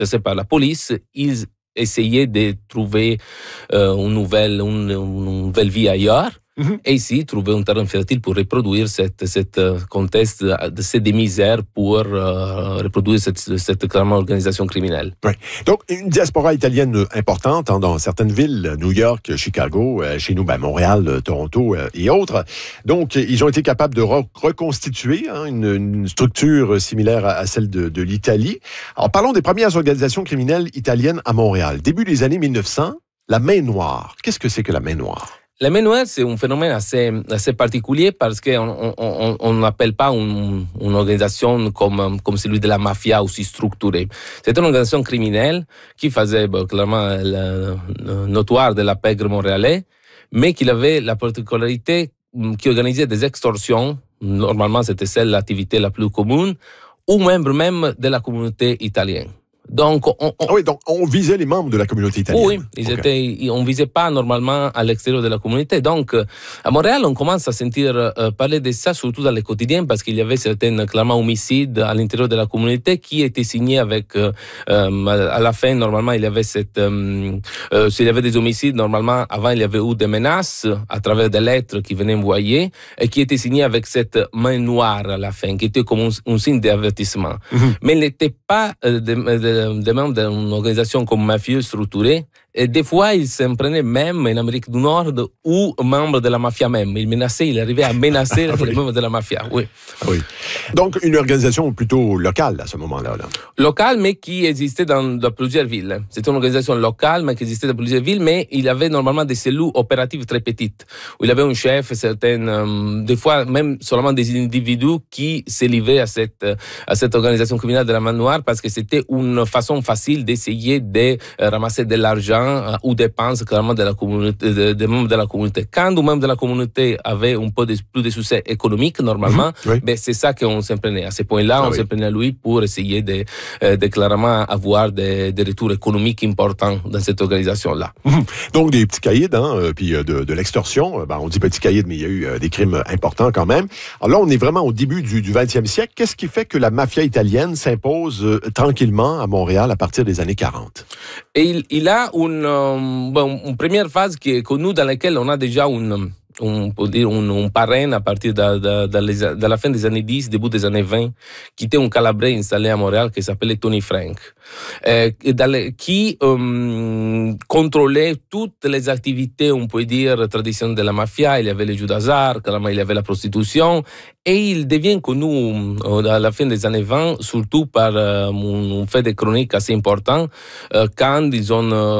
chassés par la police, ils essayaient de trouver une nouvelle vie ailleurs. Et ici, trouver un terrain fertile pour reproduire cette contexte de ces misères pour reproduire cette clairement organisation criminelle. Oui. Donc, une diaspora italienne importante dans certaines villes, New York, Chicago, chez nous, Montréal, Toronto et autres. Donc, ils ont été capables de reconstituer une structure similaire à celle de l'Italie. Alors, parlons des premières organisations criminelles italiennes à Montréal. Début des années 1900, la Main Noire. Qu'est-ce que c'est que la Main Noire? La main noire, c'est un phénomène assez particulier parce qu'on n'appelle pas une organisation comme celui de la mafia aussi structurée. C'était une organisation criminelle qui faisait clairement notoire de la pègre montréalais, mais qui avait la particularité qui organisait des extorsions. Normalement, c'était l'activité la plus commune, aux membres même de la communauté italienne. Donc, on visait les membres de la communauté italienne. Oui, on ne visait pas normalement à l'extérieur de la communauté. Donc, à Montréal, on commence à sentir parler de ça, surtout dans les quotidiens, parce qu'il y avait certains, clairement, homicides à l'intérieur de la communauté qui étaient signés avec, à la fin, normalement, il y avait s'il y avait des homicides, normalement, avant, il y avait eu des menaces à travers des lettres qui venaient envoyer et qui étaient signées avec cette main noire à la fin, qui était comme un signe d'avertissement. Mais il n'était pas des membres d'une organisation comme mafieuse structurée. Et des fois, ils s'en prenaient même en Amérique du Nord ou membres de la mafia même. Il arrivait à menacer les membres de la mafia. Oui. Donc, une organisation plutôt locale à ce moment-là. Locale, mais qui existait dans plusieurs villes. C'était une organisation locale, mais qui existait dans plusieurs villes, mais il avait normalement des cellules opératives très petites, où il avait un chef, des fois même seulement des individus qui se livraient à cette organisation criminelle de la Main Noire, parce que c'était une façon facile d'essayer de ramasser de l'argent ou dépenses clairement de la communauté, des membres de la communauté. Quand un membre de la communauté avait un peu plus de succès économique, normalement, c'est ça qu'on s'en prenait. À ce point-là, on s'en prenait à lui pour essayer de clairement avoir des retours économiques importants dans cette organisation-là. Donc, des petits caïds, puis de l'extorsion. On dit petits caïds, mais il y a eu des crimes importants quand même. Alors là, on est vraiment au début du 20e siècle. Qu'est-ce qui fait que la mafia italienne s'impose tranquillement à Montréal à partir des années 40? Et il a une première phase qui est connue dans laquelle on a déjà un parrain à partir de la fin des années 10, début des années 20, qui était un Calabrais installé à Montréal qui s'appelait Tony Frank, qui contrôlait toutes les activités, on peut dire, traditionnelles de la mafia. Il y avait les jeux d'hasard, il y avait la prostitution, et il devient connu à la fin des années 20, surtout par un fait de chronique assez important, quand ils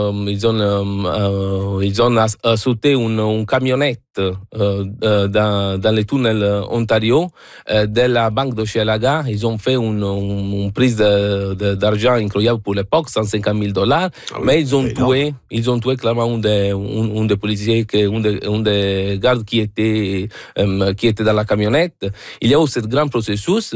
ont sauté une camionnette dans les tunnels Ontario de la banque d'Hochelaga. Ils ont fait une prise d'argent incroyable pour l'époque, $150,000, mais ils ont tué clairement un des policiers, un des gardes qui était dans la camionnette. Il y a eu ce grand procès,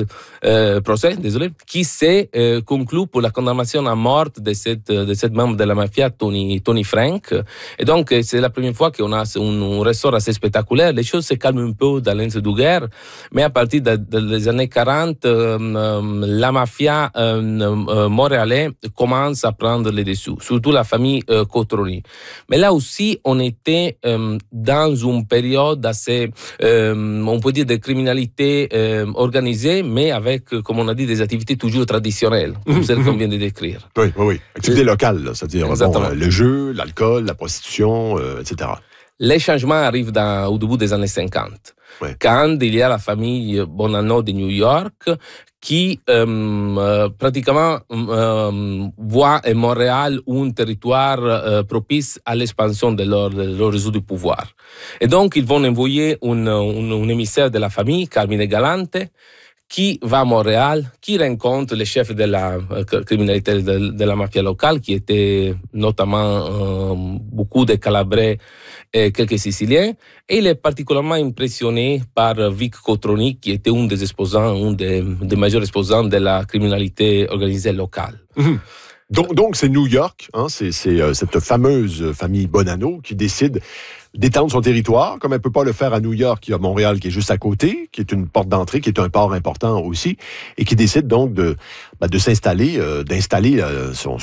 qui s'est conclu pour la condamnation à mort de cette membre de la mafia, Tony Frank. Et donc, c'est la première fois qu'on a un ressort assez spectaculaire. Les choses se calment un peu dans l'entre-deux-guerres, mais à partir des années 40, la mafia montréalaise commence à prendre les dessous, surtout la famille Cotroni. Mais là aussi, on était dans une période assez, on peut dire, de criminalité organisée, mais avec, comme on a dit, des activités toujours traditionnelles, comme celles qu'on vient de décrire. Oui. Activités locales, c'est-à-dire le jeu, l'alcool, la prostitution, etc. Les changements arrivent au début des années 50, quand il y a la famille Bonanno de New York qui pratiquement voit à Montréal un territoire propice à l'expansion de leur réseau de pouvoir. Et donc, ils vont envoyer un émissaire de la famille, Carmine Galante, qui va à Montréal, qui rencontre les chefs de la criminalité de la mafia locale, qui étaient notamment beaucoup de Calabrais et quelques Siciliens. Et il est particulièrement impressionné par Vic Cotroni, qui était un des majeurs exposants de la criminalité organisée locale. Donc c'est New York, c'est cette fameuse famille Bonanno qui décide d'étendre son territoire, comme elle ne peut pas le faire à New York. Il y a Montréal qui est juste à côté, qui est une porte d'entrée, qui est un port important aussi, et qui décide donc de s'installer, d'installer son